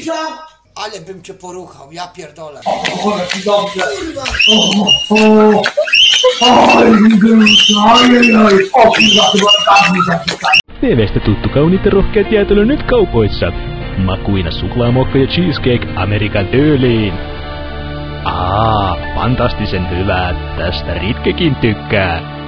Ale bym cię poruchał, ja pierdolę. Dobrze. TV:stä tuttu kauniit ja rohkeat jäätelö nyt kaupoissa. Makuina suklaamohka ja cheesecake Amerikan tyyliin. Fantastisen hyvää. Tästä Ritkekin tykkää.